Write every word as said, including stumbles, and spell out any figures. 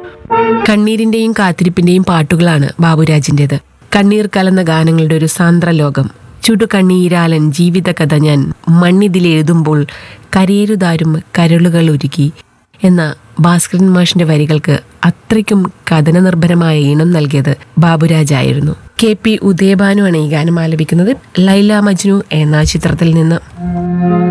കണ്ണീരിന്റെയും കാത്തിരിപ്പിന്റെയും പാട്ടുകളാണ് ബാബുരാജിൻ്റെത്. കണ്ണീർ കലർന്ന ഗാനങ്ങളുടെ ഒരു സാന്ദ്രലോകം. ചുടുകണ്ണീരാലൻ ജീവിതകഥ ഞാൻ മണ്ണിതിലെഴുതുമ്പോൾ കരയേരുതാരും കരളുകൾ ഒരുക്കി എന്ന ഭാസ്കരൻ മാഷിന്റെ വരികൾക്ക് അത്രയ്ക്കും കഥനനിർഭരമായ ഈണം നൽകിയത് ബാബുരാജായിരുന്നു. കെ പി ഉദയഭാനുവാണ് ഈ ഗാനം ആലപിക്കുന്നത്. ലൈല മജ്നു എന്ന ചിത്രത്തിൽ നിന്ന്.